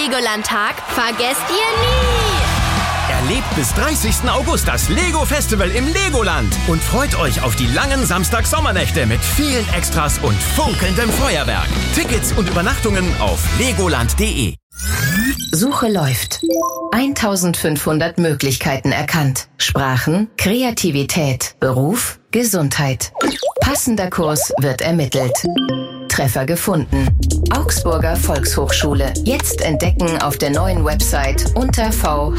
Legoland-Tag vergesst ihr nie. Erlebt bis 30. August das Lego Festival im Legoland und freut euch auf die langen Samstag-Sommernächte mit vielen Extras und funkelndem Feuerwerk. Tickets und Übernachtungen auf legoland.de. Suche läuft. 1500 Möglichkeiten erkannt. Sprachen, Kreativität, Beruf, Gesundheit. Passender Kurs wird ermittelt. Treffer gefunden. Augsburger Volkshochschule. Jetzt entdecken auf der neuen Website unter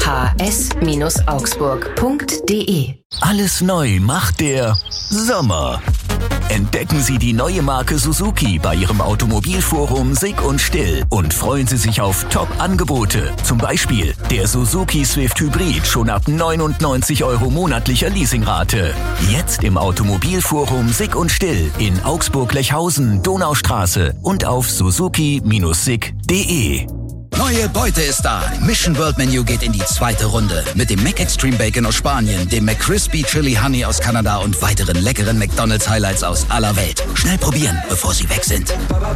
vhs-augsburg.de. Alles neu macht der Sommer. Entdecken Sie die neue Marke Suzuki bei Ihrem Automobilforum Sick und Still und freuen Sie sich auf Top-Angebote. Zum Beispiel der Suzuki Swift Hybrid schon ab 99 € monatlicher Leasingrate. Jetzt im Automobilforum Sick und Still in Augsburg-Lechhausen, Donaustraße und auf suzuki-sick.de. Neue Beute ist da. Mission World Menu geht in die zweite Runde. Mit dem Mac Extreme Bacon aus Spanien, dem McCrispy Chili Honey aus Kanada und weiteren leckeren McDonald's Highlights aus aller Welt. Schnell probieren, bevor sie weg sind.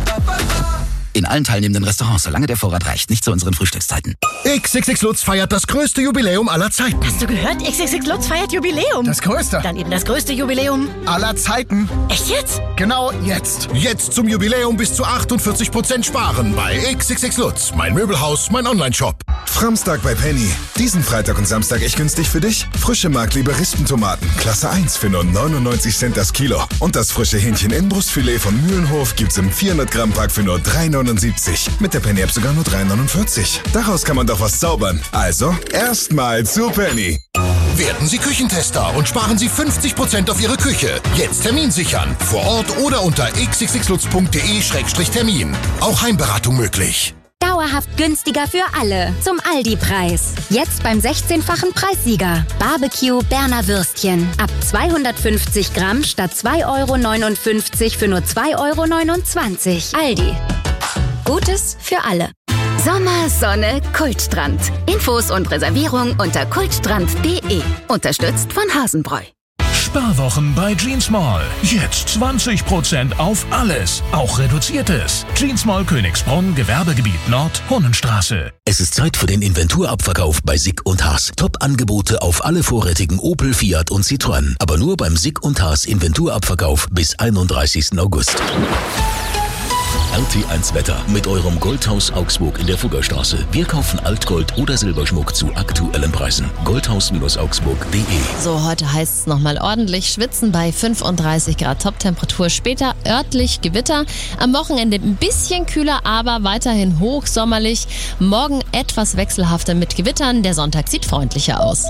In allen teilnehmenden Restaurants, solange der Vorrat reicht. Nicht zu unseren Frühstückszeiten. XXX Lutz feiert das größte Jubiläum aller Zeiten. Hast du gehört? XXX Lutz feiert Jubiläum. Das größte. Dann eben das größte Jubiläum aller Zeiten. Echt jetzt? Genau jetzt. Jetzt zum Jubiläum bis zu 48% sparen bei XXX Lutz. Mein Möbelhaus, mein Onlineshop. Framstag bei Penny. Diesen Freitag und Samstag echt günstig für dich. Frische Markliebe Rispentomaten. Klasse 1 für nur 99 Cent das Kilo. Und das frische Hähnchen-Inbrustfilet von Mühlenhof gibt's im 400 Gramm Pack für nur 3,79. Mit der Penny-App sogar nur 3,49. Daraus kann man doch was zaubern. Also, erstmal zu Penny. Werden Sie Küchentester und sparen Sie 50% auf Ihre Küche. Jetzt Termin sichern. Vor Ort oder unter xxxlutz.de/termin. Auch Heimberatung möglich. Dauerhaft günstiger für alle. Zum Aldi-Preis. Jetzt beim 16-fachen Preissieger. Barbecue Berner Würstchen. Ab 250 Gramm statt 2,59 € für nur 2,29 €. Aldi. Gutes für alle. Sommer, Sonne, Kultstrand. Infos und Reservierung unter kultstrand.de. Unterstützt von Hasenbräu. Sparwochen bei Jeans Mall. Jetzt 20% auf alles, auch reduziertes. Jeans Mall Königsbrunn, Gewerbegebiet Nord, Hunnenstraße. Es ist Zeit für den Inventurabverkauf bei Sick und Haas. Top-Angebote auf alle vorrätigen Opel, Fiat und Citroën. Aber nur beim Sick und Haas Inventurabverkauf bis 31. August. RT1 Wetter mit eurem Goldhaus Augsburg in der Fuggerstraße. Wir kaufen Altgold oder Silberschmuck zu aktuellen Preisen. Goldhaus-augsburg.de. So, heute heißt es nochmal ordentlich schwitzen bei 35 Grad Toptemperatur. Später örtlich Gewitter. Am Wochenende ein bisschen kühler, aber weiterhin hochsommerlich. Morgen etwas wechselhafter mit Gewittern. Der Sonntag sieht freundlicher aus.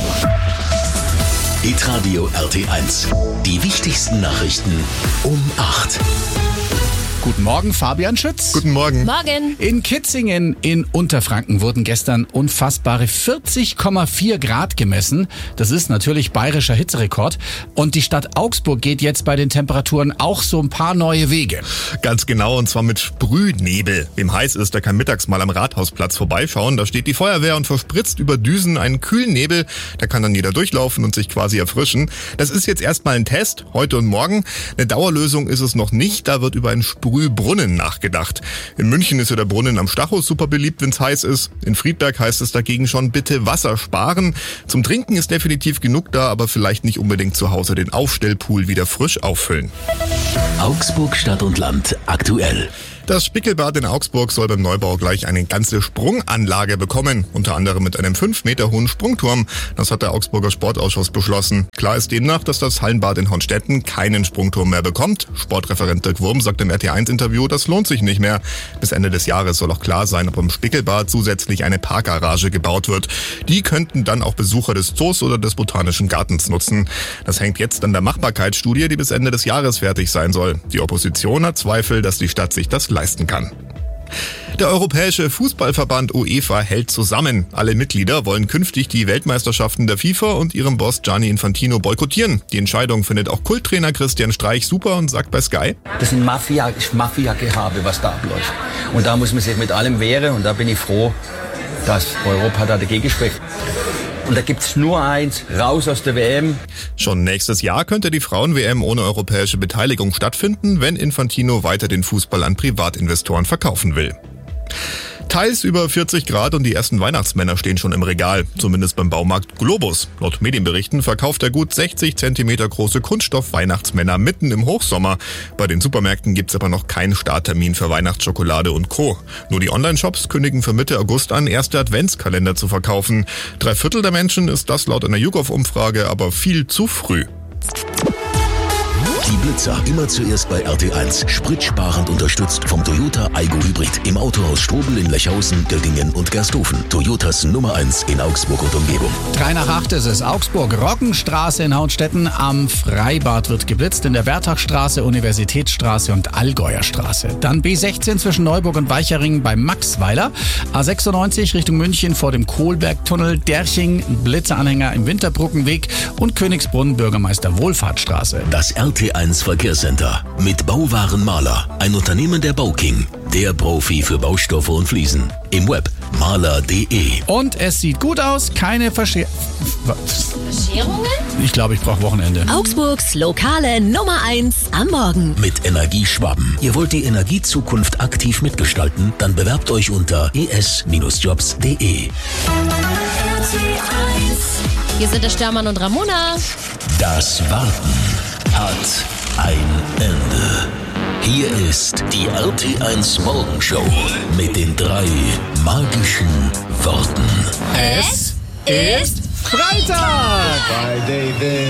Hitradio RT1. Die wichtigsten Nachrichten um 8. Guten Morgen, Fabian Schütz. Guten Morgen. Morgen. In Kitzingen in Unterfranken wurden gestern unfassbare 40,4 Grad gemessen. Das ist natürlich bayerischer Hitzerekord. Und die Stadt Augsburg geht jetzt bei den Temperaturen auch so ein paar neue Wege. Ganz genau, und zwar mit Sprühnebel. Wem heiß ist, der kann mittags mal am Rathausplatz vorbeischauen. Da steht die Feuerwehr und verspritzt über Düsen einen kühlen Nebel. Da kann dann jeder durchlaufen und sich quasi erfrischen. Das ist jetzt erstmal ein Test, heute und morgen. Eine Dauerlösung ist es noch nicht. Da wird über einen Sprühbrunnen nachgedacht. In München ist ja der Brunnen am Stachus super beliebt, wenn es heiß ist. In Friedberg heißt es dagegen schon, bitte Wasser sparen. Zum Trinken ist definitiv genug da, aber vielleicht nicht unbedingt zu Hause den Aufstellpool wieder frisch auffüllen. Augsburg Stadt und Land aktuell. Das Spickelbad in Augsburg soll beim Neubau gleich eine ganze Sprunganlage bekommen, unter anderem mit einem 5 Meter hohen Sprungturm. Das hat der Augsburger Sportausschuss beschlossen. Klar ist demnach, dass das Hallenbad in Hornstetten keinen Sprungturm mehr bekommt. Sportreferent Dirk Wurm sagt im RT1-Interview, das lohnt sich nicht mehr. Bis Ende des Jahres soll auch klar sein, ob im Spickelbad zusätzlich eine Parkgarage gebaut wird. Die könnten dann auch Besucher des Zoos oder des Botanischen Gartens nutzen. Das hängt jetzt an der Machbarkeitsstudie, die bis Ende des Jahres fertig sein soll. Die Opposition hat Zweifel, dass die Stadt sich das leisten kann. Der Europäische Fußballverband UEFA hält zusammen. Alle Mitglieder wollen künftig die Weltmeisterschaften der FIFA und ihrem Boss Gianni Infantino boykottieren. Die Entscheidung findet auch Kulttrainer Christian Streich super und sagt bei Sky: Das ist Mafia-Gehabe, was da abläuft. Und da muss man sich mit allem wehren, und da bin ich froh, dass Europa da dagegen spricht. Und da gibt's nur eins, raus aus der WM. Schon nächstes Jahr könnte die Frauen-WM ohne europäische Beteiligung stattfinden, wenn Infantino weiter den Fußball an Privatinvestoren verkaufen will. Teils über 40 Grad und die ersten Weihnachtsmänner stehen schon im Regal. Zumindest beim Baumarkt Globus. Laut Medienberichten verkauft der gut 60 cm große Kunststoff-Weihnachtsmänner mitten im Hochsommer. Bei den Supermärkten gibt's aber noch keinen Starttermin für Weihnachtsschokolade und Co. Nur die Online-Shops kündigen für Mitte August an, erste Adventskalender zu verkaufen. 3/4 der Menschen ist das laut einer YouGov-Umfrage aber viel zu früh. Die Blitzer immer zuerst bei RT1. Spritsparend unterstützt vom Toyota Aygo Hybrid im Autohaus Strobel in Lechhausen, Göttingen und Gersthofen. Toyotas Nummer 1 in Augsburg und Umgebung. 7:53 ist es. Augsburg, Roggenstraße in Hauenstetten. Am Freibad wird geblitzt. In der Bertachstraße, Universitätsstraße und Allgäuer Straße. Dann B16 zwischen Neuburg und Weichering bei Maxweiler. A96 Richtung München vor dem Kohlbergtunnel. Derching, Blitzeranhänger im Winterbrückenweg. Und Königsbrunn, Bürgermeister Wohlfahrtstraße. Das RT1 Verkehrscenter mit Bauwaren Maler, ein Unternehmen der Bauking, der Profi für Baustoffe und Fliesen. Im Web maler.de. Und es sieht gut aus, keine Bescherungen? Ich glaube, ich brauche Wochenende. Augsburgs lokale Nummer 1 am Morgen. Mit Energieschwaben. Ihr wollt die Energiezukunft aktiv mitgestalten? Dann bewerbt euch unter es-jobs.de. Hier sind der Störmann und Ramona. Das Warten hat ein Ende. Hier ist die RT1 Morgenshow mit den 3 magischen Worten. Es ist Freitag! Friday then.